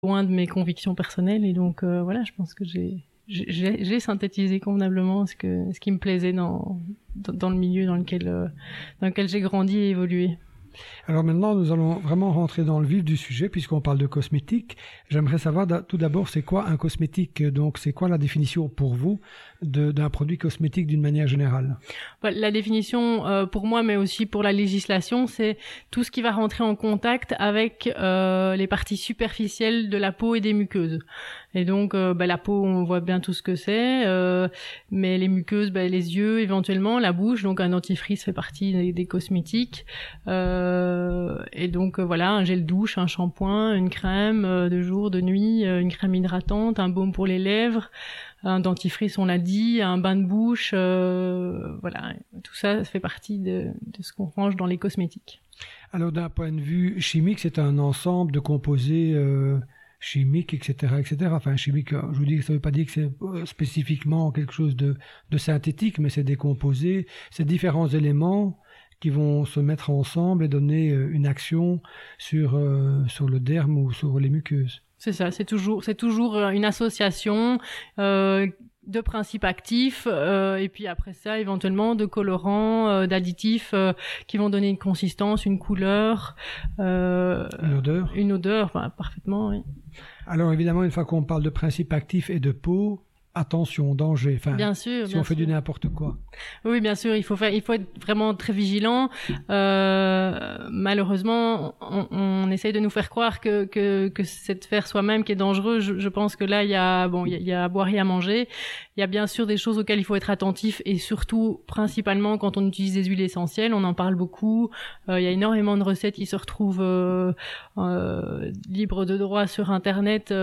loin de mes convictions personnelles. Et donc, voilà, je pense que j'ai synthétisé convenablement ce qui me plaisait dans le milieu dans lequel j'ai grandi et évolué. Alors maintenant, nous allons vraiment rentrer dans le vif du sujet puisqu'on parle de cosmétiques. J'aimerais savoir tout d'abord, c'est quoi un cosmétique? Donc, c'est quoi la définition pour vous d'un produit cosmétique d'une manière générale? La définition pour moi, mais aussi pour la législation, c'est tout ce qui va rentrer en contact avec les parties superficielles de la peau et des muqueuses. Et donc, la peau, on voit bien tout ce que c'est, mais les muqueuses, les yeux éventuellement, la bouche, donc un dentifrice fait partie des cosmétiques. Et donc voilà, un gel douche, un shampoing, une crème de jour, de nuit, une crème hydratante, un baume pour les lèvres, un dentifrice, on l'a dit, un bain de bouche, voilà, tout ça fait partie de ce qu'on range dans les cosmétiques. Alors d'un point de vue chimique, c'est un ensemble de composés chimiques, etc., etc. Enfin, chimique, je vous dis que ça ne veut pas dire que c'est spécifiquement quelque chose de synthétique, mais c'est des composés, c'est différents éléments qui vont se mettre ensemble et donner une action sur le derme ou sur les muqueuses. C'est ça, c'est toujours une association de principes actifs et puis après ça éventuellement de colorants, d'additifs qui vont donner une consistance, une couleur, une odeur, enfin, parfaitement. Oui. Alors évidemment, une fois qu'on parle de principes actifs et de peau, attention, danger. Enfin, bien sûr, si on fait du n'importe quoi. Oui, bien sûr, il faut être vraiment très vigilant. Malheureusement, on essaye de nous faire croire que c'est de faire soi-même qui est dangereux. Je pense que là, il y a à boire et à manger. Il y a bien sûr des choses auxquelles il faut être attentif et surtout, principalement, quand on utilise des huiles essentielles, on en parle beaucoup. Il y a énormément de recettes qui se retrouvent libres de droit sur Internet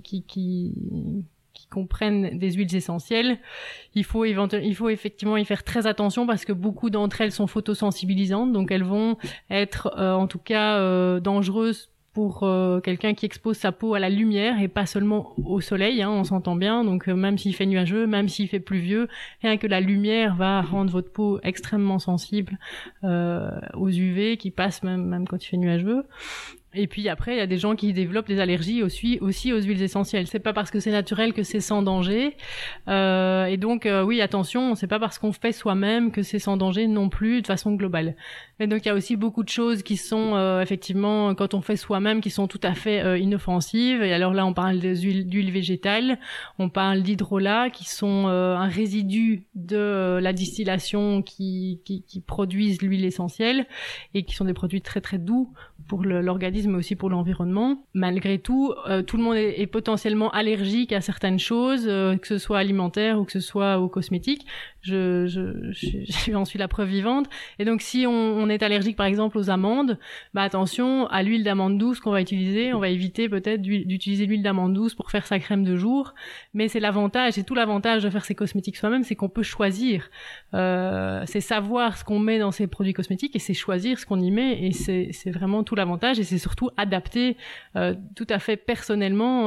qui comprennent des huiles essentielles. Il faut effectivement y faire très attention parce que beaucoup d'entre elles sont photosensibilisantes, donc elles vont être en tout cas dangereuses pour quelqu'un qui expose sa peau à la lumière et pas seulement au soleil, on s'entend bien. Donc même s'il fait nuageux, même s'il fait pluvieux, rien que la lumière va rendre votre peau extrêmement sensible aux UV qui passent même quand il fait nuageux. Et puis après, il y a des gens qui développent des allergies aussi aux huiles essentielles. C'est pas parce que c'est naturel que c'est sans danger. Et donc, oui, attention, c'est pas parce qu'on fait soi-même que c'est sans danger non plus de façon globale. Et donc, il y a aussi beaucoup de choses qui sont effectivement, quand on fait soi-même, qui sont tout à fait inoffensives. Et alors là, on parle d'huiles végétales, on parle d'hydrolats, qui sont un résidu de la distillation qui produisent l'huile essentielle et qui sont des produits très très doux pour l'organisme mais aussi pour l'environnement. Malgré tout, tout le monde est potentiellement allergique à certaines choses, que ce soit alimentaire ou que ce soit aux cosmétiques. J'en suis la preuve vivante. Et donc, si on est allergique, par exemple, aux amandes, attention à l'huile d'amande douce qu'on va utiliser. On va éviter peut-être d'utiliser l'huile d'amande douce pour faire sa crème de jour. Mais c'est tout l'avantage de faire ses cosmétiques soi-même, c'est qu'on peut choisir. C'est savoir ce qu'on met dans ses produits cosmétiques et c'est choisir ce qu'on y met. Et c'est vraiment tout l'avantage. Et c'est surtout adapter tout à fait personnellement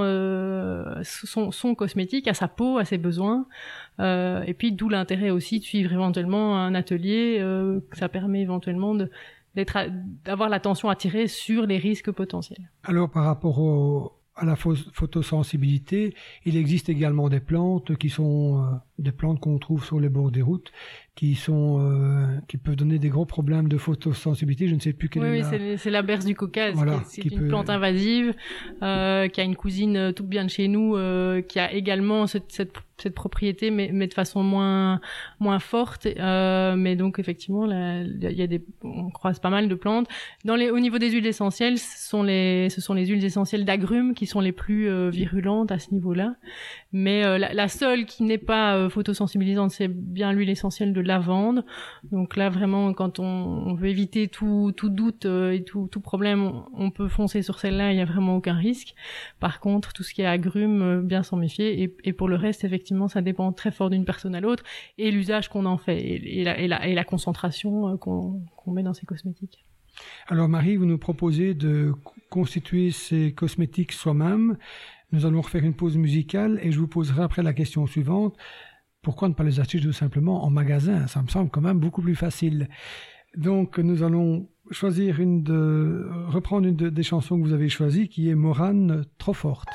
son cosmétique à sa peau, à ses besoins. Et puis d'où l'intérêt aussi de suivre éventuellement un atelier, que ça permet éventuellement d'avoir l'attention attirée sur les risques potentiels. Alors par rapport à la photosensibilité, il existe également des plantes qui sont des plantes qu'on trouve sur les bords des routes qui peuvent donner des gros problèmes de photosensibilité. Je ne sais plus quelle est Oui, c'est la berce du Caucase, voilà, qui est une plante invasive, qui a une cousine toute bien de chez nous, qui a également cette propriété, mais de façon moins forte. Mais donc effectivement, on croise pas mal de plantes. Au niveau des huiles essentielles, ce sont les huiles essentielles d'agrumes qui sont les plus virulentes à ce niveau-là. Mais la seule qui n'est pas photosensibilisante, c'est bien l'huile essentielle de lavande. Donc là, vraiment, quand on veut éviter tout doute et tout problème, on peut foncer sur celle-là, il n'y a vraiment aucun risque. Par contre, tout ce qui est agrumes, bien s'en méfier. Et pour le reste, effectivement, ça dépend très fort d'une personne à l'autre et l'usage qu'on en fait et la concentration qu'on met dans ces cosmétiques. Alors Marie, vous nous proposez de constituer ces cosmétiques soi-même. Nous allons refaire une pause musicale et je vous poserai après la question suivante. Pourquoi ne pas les acheter tout simplement en magasin? Ça me semble quand même beaucoup plus facile. Donc nous allons reprendre une des chansons que vous avez choisies, qui est Morane, trop forte.